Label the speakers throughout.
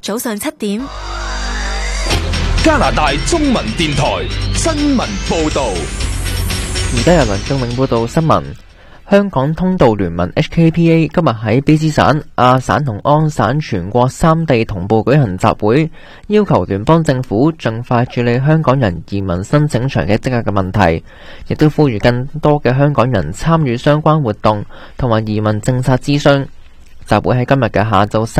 Speaker 1: 早上7點。
Speaker 2: 加拿大中文電台新聞報道。
Speaker 3: 而家由梁仲永報道新聞。香港通道聯盟 HKPA 今日喺卑詩省、亞省同安省全國3地同步舉行集會，要求聯邦政府盡快處理香港人移民申請長期積壓嘅問題，亦都呼籲更多嘅香港人參與相關活動同埋移民政策諮詢。集會喺今日嘅下晝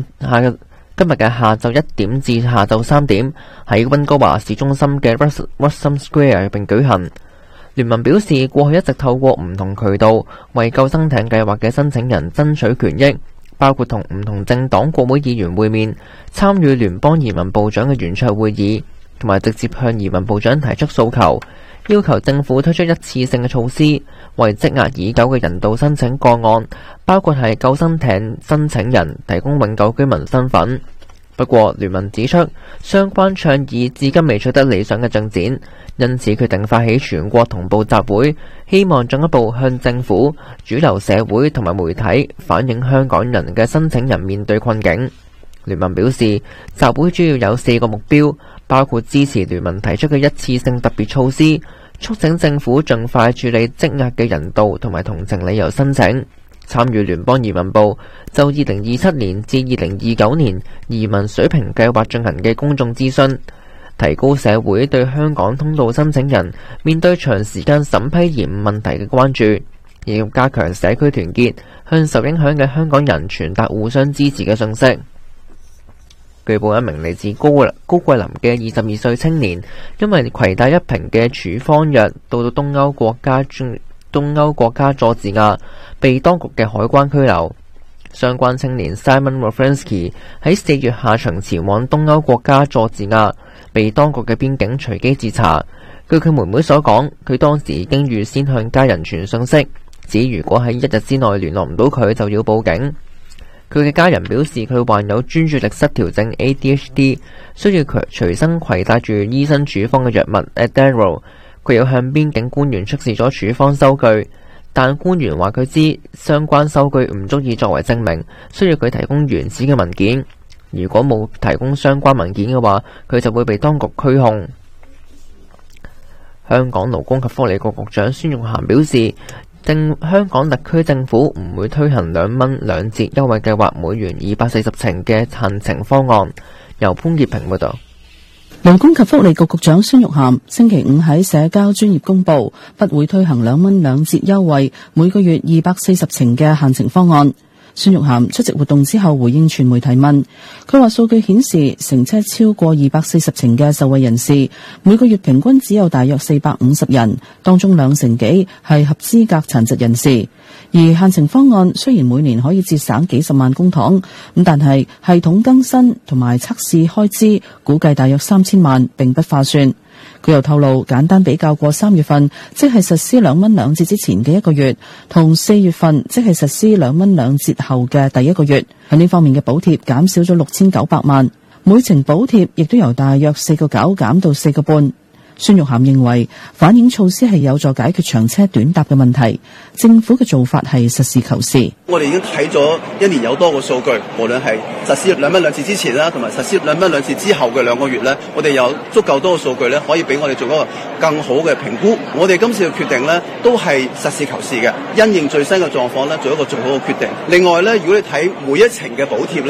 Speaker 3: 1點至下晝3點喺溫哥華市中心嘅 Russell Square 入邊舉行。聯盟表示，過去一直透過唔同渠道為救生艇計劃嘅申請人爭取權益，包括同唔同政黨國會議員會面、參與聯邦移民部長嘅圓桌會議，同埋直接向移民部長提出訴求，要求政府推出一次性嘅措施，為積壓已久嘅人道申請個案，包括係救生艇申請人提供永久居民身份。不過，聯盟指出，相關倡議至今未取得理想嘅進展，因此決定發起全國同步集會，希望進一步向政府、主流社會同埋媒體反映香港人嘅申請人面對困境。聯盟表示，集會主要有4個目標，包括支持聯盟提出嘅一次性特別措施，促請政府盡快處理積壓嘅人道同埋同情理由申請，參與聯邦移民部就2027年至2029年移民水平計劃進行嘅公眾諮詢，提高社會對香港通道申請人面對長時間審批延誤問題嘅關注，亦要加強社區團結，向受影響嘅香港人傳達互相支持嘅信息。據報，一名嚟自高桂林嘅22歲青年，因為攜帶一瓶嘅處方藥到東歐國家佐治亞，被當局嘅海關拘留。相關青年 Simon Rafransky 喺4月下旬前往東歐國家佐治亞，被當局嘅邊境隨機截查。據佢妹妹所講，佢當時已經預先向家人傳信息，指如果喺1日之內聯絡唔到佢，就要報警。佢嘅家人表示，佢患有專注力失調症 ADHD， 需要佢隨身攜帶住醫生處方嘅藥物 Adderall。佢有向邊境官員出示咗處方收據，但官員話佢知相關收據唔足以作為證明，需要佢提供原始嘅文件。如果冇提供相關文件嘅話，佢就會被當局拘控。香港勞工及福利局局長孫玉菡表示，香港特區政府唔會推行2蚊2折優惠計劃，每元240程嘅限程方案。由潘潔平報道。
Speaker 4: 勞工及福利局局長孫玉菡星期5喺社交專頁公布，不會推行2蚊2折優惠，每個月240程嘅限程方案。孫玉菡出席活動之後回應傳媒提問，佢話數據顯示乘車超過240程嘅受惠人士，每個月平均只有大約450人，當中2成幾係合資格殘疾人士。而限程方案雖然每年可以節省幾十萬公帑，但係系統更新同埋測試開支估計大約3000萬，並不划算。佢又透露，簡單比較過3月份，即係實施2蚊2折之前嘅1個月，同4月份，即係實施2蚊2折後嘅第1個月，喺呢方面嘅補貼減少咗6900萬，每程補貼亦都由大約4.9減到4.5。孫玉菡認為反映措施係有助解決長車短搭嘅問題，政府嘅做法係實事求是。
Speaker 5: 我哋已經睇咗1年有多個數據，無論係實施2蚊2折之前啦，同埋實施2蚊2折之後嘅2個月咧，我哋有足夠多個數據咧，可以俾我哋做一個更好嘅評估。我哋今次嘅決定咧，都係實事求是嘅，因應最新嘅狀況咧，做一個最好嘅決定。另外咧，如果你睇每一程嘅補貼咧，